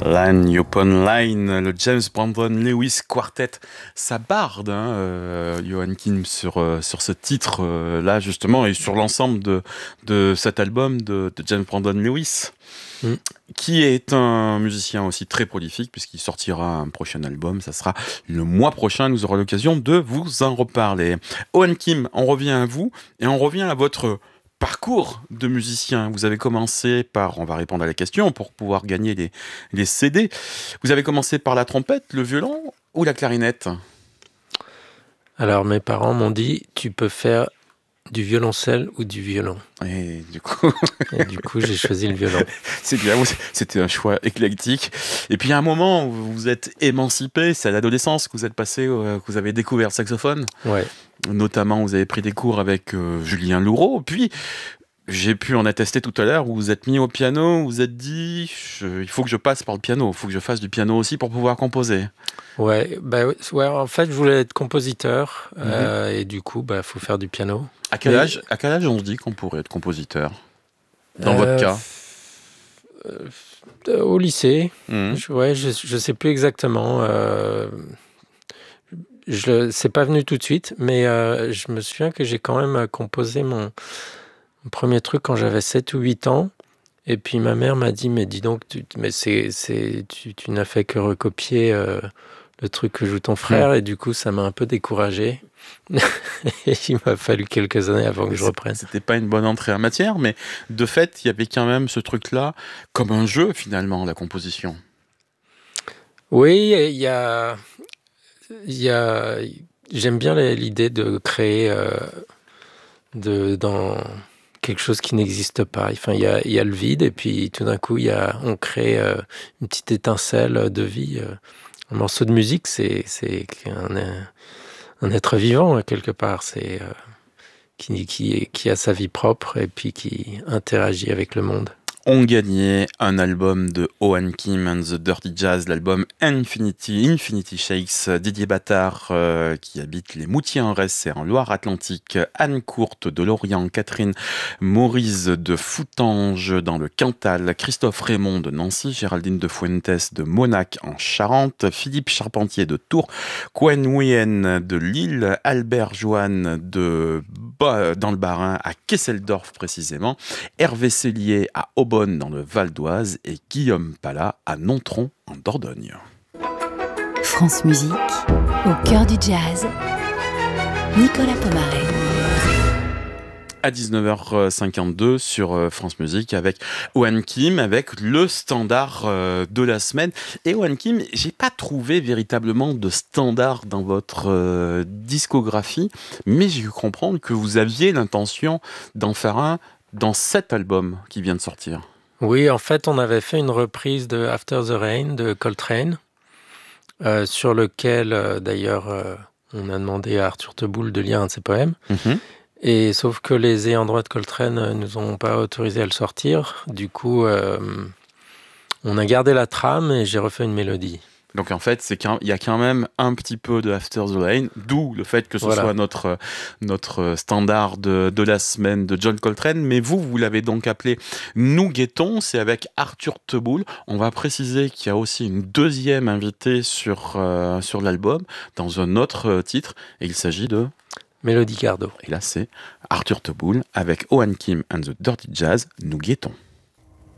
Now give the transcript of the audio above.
Line Upon Line, le James Brandon Lewis Quartet, ça barde, Johan Kim, sur ce titre-là, justement, et sur l'ensemble de cet album de James Brandon Lewis, qui est un musicien aussi très prolifique, puisqu'il sortira un prochain album, ça sera le mois prochain, nous aurons l'occasion de vous en reparler. Johan Kim, on revient à vous, et on revient à votre parcours de musicien. Vous avez commencé par, on va répondre à la question pour pouvoir gagner les CD. Vous avez commencé par la trompette, le violon ou la clarinette? Alors mes parents m'ont dit, tu peux faire du violoncelle ou du violon. Et du coup, j'ai choisi le violon. C'est bien, c'était un choix éclectique. Et puis il y a un moment où vous vous êtes émancipé, c'est à l'adolescence que vous êtes passé, que vous avez découvert le saxophone. Ouais. Notamment, vous avez pris des cours avec Julien Louraud. Puis, j'ai pu en attester tout à l'heure, vous vous êtes mis au piano, vous vous êtes dit, il faut que je passe par le piano, il faut que je fasse du piano aussi pour pouvoir composer. Ouais, en fait, je voulais être compositeur, et du coup, faut faire du piano. À quel âge on se dit qu'on pourrait être compositeur? Dans votre cas? Au lycée. Je sais plus exactement. C'est pas venu tout de suite, mais je me souviens que j'ai quand même composé mon premier truc quand j'avais 7 ou 8 ans. Et puis ma mère m'a dit, mais dis donc, tu n'as fait que recopier le truc que joue ton frère. Et du coup, ça m'a un peu découragé. Et il m'a fallu quelques années avant que je reprenne. C'était pas une bonne entrée en matière, mais de fait, il y avait quand même ce truc-là, comme un jeu finalement, la composition. Oui, j'aime bien l'idée de créer dans quelque chose qui n'existe pas. Enfin, il y a le vide, et puis tout d'un coup, on crée une petite étincelle de vie. Un morceau de musique, c'est un être vivant, quelque part. C'est qui a sa vie propre et puis qui interagit avec le monde. On gagnait un album de Johan Kim and the Dirty Jazz, l'album Infinity Shakes. Didier Battard, qui habite les Moutiers-en-Retz, c'est en Loire-Atlantique. Anne Courte de Lorient, Catherine Maurice de Foutanges dans le Cantal, Christophe Raymond de Nancy, Géraldine de Fuentes de Monac en Charente, Philippe Charpentier de Tours, Quen Nguyen de Lille, Albert Joanne dans le Bas-Rhin, à Kesselsdorf précisément, Hervé Cellier à Aubonne dans le Val d'Oise et Guillaume Pala à Nontron en Dordogne. France Musique, au cœur du jazz, Nicolas Pomaret. À 19h52 sur France Musique avec Johan Kim, avec le standard de la semaine. Et Johan Kim, j'ai pas trouvé véritablement de standard dans votre discographie, mais j'ai pu comprendre que vous aviez l'intention d'en faire un dans cet album qui vient de sortir. Oui, en fait, on avait fait une reprise de After the Rain de Coltrane, sur lequel, d'ailleurs, on a demandé à Arthur Teboul de lire un de ses poèmes. Et sauf que les ayants droit de Coltrane ne nous ont pas autorisé à le sortir. Du coup, on a gardé la trame et j'ai refait une mélodie. Donc en fait, il y a quand même un petit peu de After the Rain, d'où le fait que ce soit notre standard de la semaine de John Coltrane. Mais vous l'avez donc appelé Nous Guettons, c'est avec Arthur Teboul. On va préciser qu'il y a aussi une deuxième invitée sur l'album, dans un autre titre, et il s'agit de Mélodie Gardot. Et là, c'est Arthur Teboul avec Johan Kim and the Dirty Jazz, Nous Guettons.